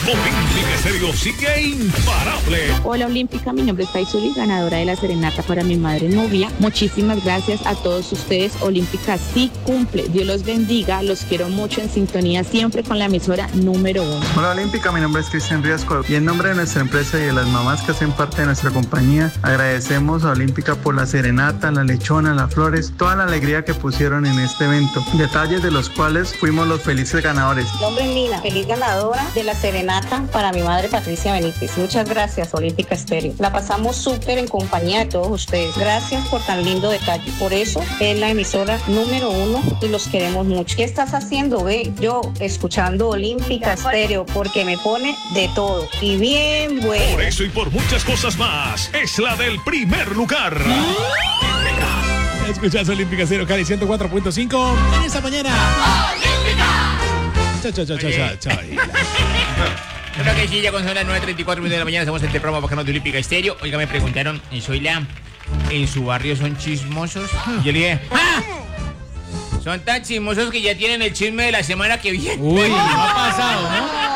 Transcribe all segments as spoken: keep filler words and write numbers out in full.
Olímpica Estéreo sigue imparable. Hola Olímpica, mi nombre es Faisuli, ganadora de la serenata para mi madre novia. Muchísimas gracias a todos ustedes. Olímpica sí cumple. Dios los bendiga. Los quiero mucho, en sintonía siempre con la emisora número uno. Hola Olímpica, mi nombre es Cristian Riasco y en nombre de nuestra empresa y de las mamás que hacen parte de nuestra compañía, agradecemos a Olímpica por la serenata, la lechona, las flores, toda la alegría que pusieron en este evento, detalles de los cuales fuimos los felices ganadores. Mi nombre es Lina, feliz ganadora de la serenata para mi madre Patricia Benítez. Muchas gracias, Olímpica Estéreo. La pasamos súper en compañía de todos ustedes. Gracias por tan lindo detalle. Por eso es la emisora número uno y los queremos mucho. ¿Qué estás haciendo, ve? Yo escuchando Olímpica Estéreo porque me pone de todo y bien bueno. Por eso y por muchas cosas más, es la del primer lugar. Escuchas Olímpica Estéreo Cali ciento cuatro punto cinco en esta mañana. Chao, chao, chao, chao, chao. Creo que sí, ya cuando son las nueve treinta y cuatro minutos de la mañana estamos en el programa bacano de Olímpica Estéreo. Oiga, me preguntaron, en Zoila, ¿en su barrio son chismosos? Y yo le dije, ¡ah! Son tan chismosos que ya tienen el chisme de la semana que viene. Uy, no ha pasado, ¿no?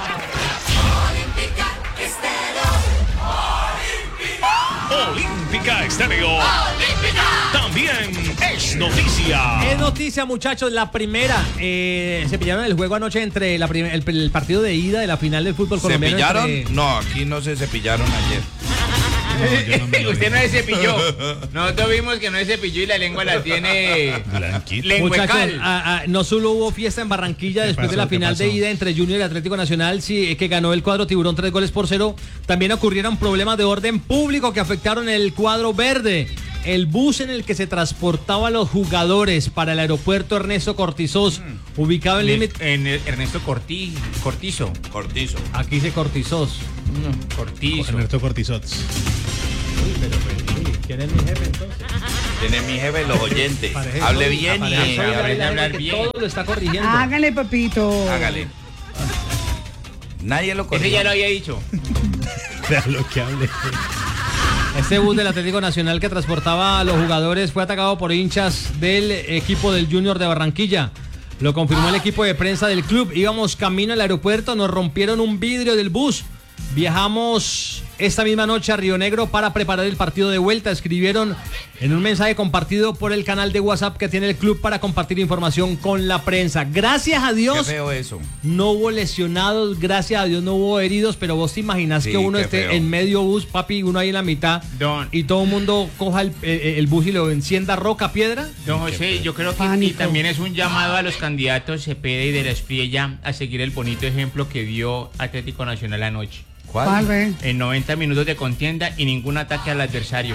Olímpica Estéreo. Olímpica. También es noticia. Es noticia, muchachos. La primera. Eh, se pillaron el juego anoche entre la prim- el, el partido de ida de la final del fútbol ¿Se colombiano. pillaron? Entre... No, aquí no se cepillaron ayer. No, no Usted no se cepilló. Nosotros vimos que no se cepilló y la lengua la tiene Muchachos, lengüecal. a, a, no solo hubo fiesta en Barranquilla después de la final de ida entre Junior y Atlético Nacional, sí, que ganó el cuadro Tiburón tres goles por cero. También ocurrieron problemas de orden público que afectaron el cuadro verde. El bus en el que se transportaba a los jugadores para el aeropuerto Ernesto Cortizos, mm. ubicado en límite... En el Ernesto Corti, Cortizo. Cortizo. Aquí dice Cortizos. No, Cortizo. Ernesto Cortizos. Uy, pero, pero ¿quién es mi jefe entonces? ¿Quién es mi jefe? Los oyentes. Aparece, Hable soy, bien y aparece, soy, aprende a hablar que bien. Todo lo está corrigiendo. Hágale, papito. Hágale. Nadie lo corrige. Ese ya lo había dicho. Vea lo que hable. Este bus del Atlético Nacional que transportaba a los jugadores fue atacado por hinchas del equipo del Junior de Barranquilla. Lo confirmó el equipo de prensa del club. Íbamos camino al aeropuerto, nos rompieron un vidrio del bus. Viajamos esta misma noche a Río Negro para preparar el partido de vuelta. Escribieron en un mensaje compartido por el canal de WhatsApp que tiene el club para compartir información con la prensa. Gracias a Dios. Qué feo eso. No hubo lesionados, gracias a Dios no hubo heridos, pero vos te imaginas sí, que uno esté feo. En medio bus, papi, uno ahí en la mitad, Don. Y todo el mundo coja el, el, el bus y lo encienda roca, piedra. Don José, yo creo que y también es un llamado a los candidatos Cepeda y de la Espriella a seguir el bonito ejemplo que dio Atlético Nacional anoche. ¿Cuál? ¿Cuál, ve? En noventa minutos de contienda y ningún ataque al adversario.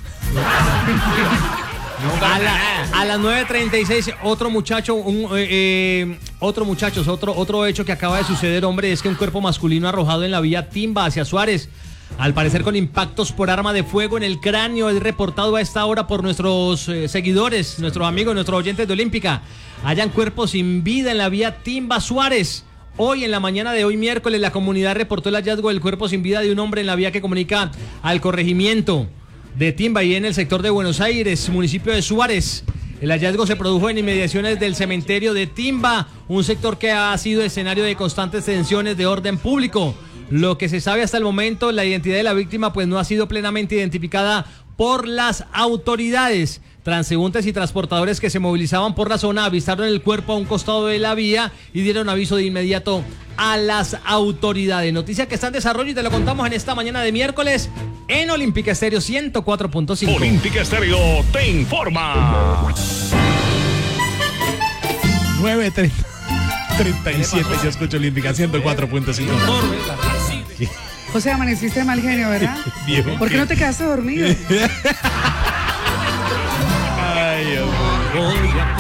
No a, la, a las nueve treinta y seis, otro muchacho, un, eh, eh, otro muchachos, otro, otro hecho que acaba de suceder, hombre, es que un cuerpo masculino arrojado en la vía Timba hacia Suárez, al parecer con impactos por arma de fuego en el cráneo, es reportado a esta hora por nuestros eh, seguidores, nuestros amigos, nuestros oyentes de Olímpica. Hayan cuerpos sin vida en la vía Timba Suárez. Hoy, en la mañana de hoy, miércoles, la comunidad reportó el hallazgo del cuerpo sin vida de un hombre en la vía que comunica al corregimiento de Timba y en el sector de Buenos Aires, municipio de Suárez. El hallazgo se produjo en inmediaciones del cementerio de Timba, un sector que ha sido escenario de constantes tensiones de orden público. Lo que se sabe hasta el momento, la identidad de la víctima pues no ha sido plenamente identificada por las autoridades. Transeúntes y transportadores que se movilizaban por la zona avistaron el cuerpo a un costado de la vía y dieron aviso de inmediato a las autoridades. Noticia que está en desarrollo y te lo contamos en esta mañana de miércoles en Olímpica Estéreo ciento cuatro punto cinco. Olímpica Estéreo te informa. nueve treinta y siete, yo escucho Olímpica ciento cuatro punto cinco. O sea, amaneciste de mal genio, ¿verdad? ¿Por qué no te quedaste dormido? Ay, Dios mío.